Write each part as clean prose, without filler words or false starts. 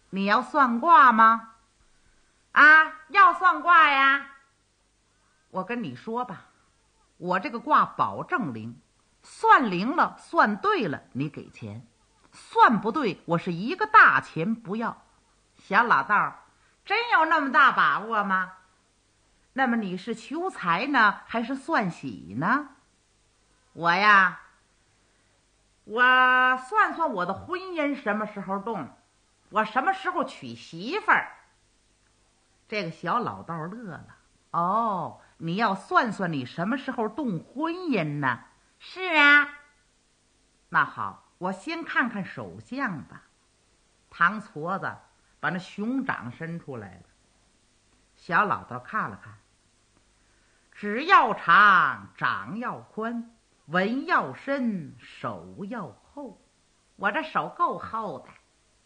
你要算卦吗？要算卦呀。我跟你说吧，我这个卦保证灵，算灵了，算对了你给钱，算不对我是一个大钱不要。小老道，真有那么大把握吗？那么你是求财呢，还是算喜呢？我呀，我算算我的婚姻什么时候动，我什么时候娶媳妇儿。这个小老道乐了。哦，你要算算你什么时候动婚姻呢？是啊。那好，我先看看手相吧。唐矬子把那熊掌伸出来了。小老道看了看，指要长，掌要宽，纹要深，手要厚。我这手够厚的。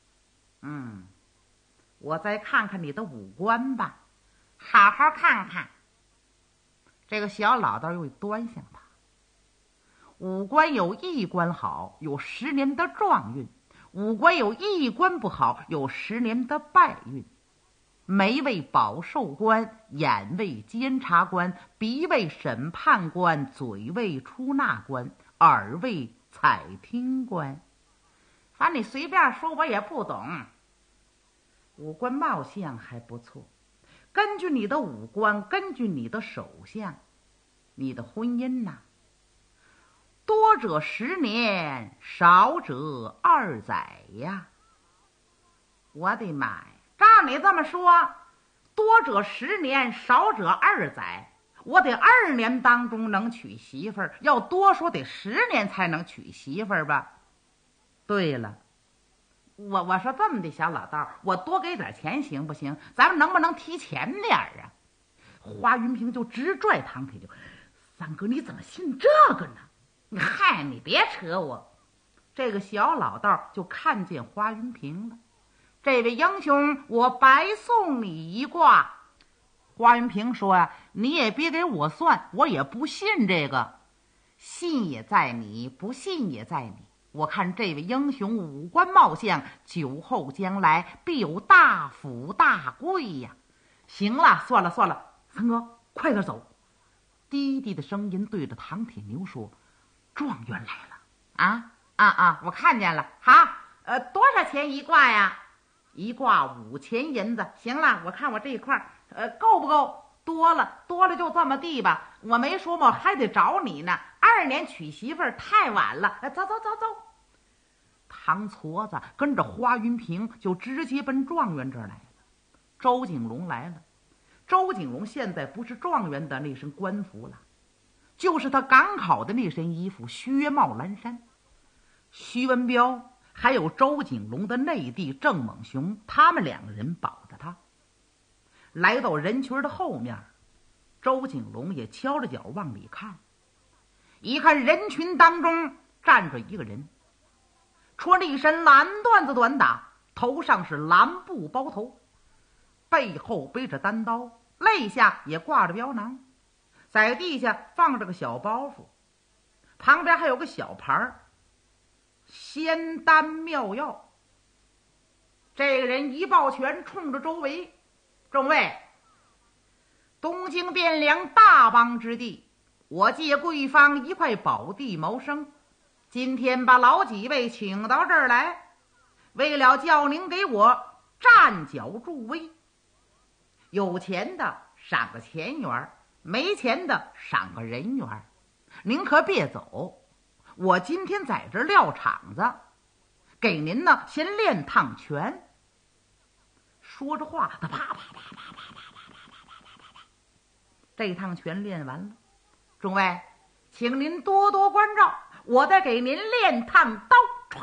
我再看看你的五官吧。好好看看。这个小老道又端详他。五官有一官好，有10年的壮运；五官有一官不好，有10年的败运。眉为保寿官，眼为监察官，鼻为审判官，嘴为出纳官，耳为采听官。反正你随便说，我也不懂。五官貌相还不错，根据你的五官，根据你的手相，你的婚姻呐，多者10年，少者2载呀。我的妈呀！照你这么说，多者10年，少者2载，我得2年当中能娶媳妇儿，要多说得10年才能娶媳妇儿吧？对了，我说这么的，小老道，我多给点钱行不行？咱们能不能提前点啊？花云平就直拽唐铁，就三哥，你怎么信这个呢？嗨，你别扯我。这个小老道就看见花云平了。这位英雄，我白送你一卦。花云平说呀，你也别给我算，我也不信这个。信也在你，不信也在你。我看这位英雄五官貌相，酒后将来必有大富大贵呀。行了，算了算了，三哥快点走。低低的声音对着唐铁牛说，状元来了。我看见了。好，多少钱一卦呀？一卦5000银子。行了，我看我这一块够不够？多了就这么地吧。我没说嘛，还得找你呢。2年娶媳妇儿太晚了。走。唐矬子跟着花云平就直接奔状元这儿来了。周景龙来了。周景龙现在不是状元的那身官服了，就是他赶考的那身衣服，靴帽蓝衫。徐文彪还有周景龙的内弟郑猛雄，他们2个人保着他。来到人群的后面，周景龙也敲着脚往里看。一看人群当中站着一个人，穿着一身蓝缎子短打，头上是蓝布包头，背后背着单刀，肋下也挂着镖囊，在地下放着个小包袱，旁边还有个小牌仙丹妙药。这个人一抱拳冲着周围，众位，东京汴梁大邦之地，我借贵方一块宝地谋生，今天把老几位请到这儿来，为了叫您给我站脚助威。有钱的赏个钱元，没钱的赏个人元。您可别走，我今天在这撂场子，给您呢先练趟拳。说着话，他啪啪啪啪啪啪啪啪啪啪，这趟拳练完了。众位，请您多多关照，我再给您练趟刀。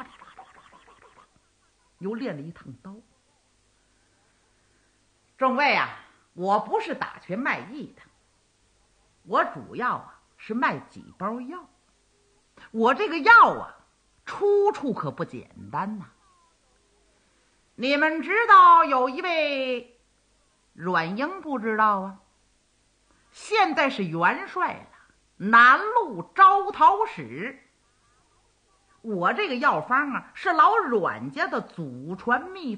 又练了一趟刀。众位啊，我不是打拳卖艺的，我主要是卖几包药。我这个药出处可不简单呐。你们知道有一位阮英不知道啊？现在是元帅了，南路招讨使。我这个药方是老阮家的祖传秘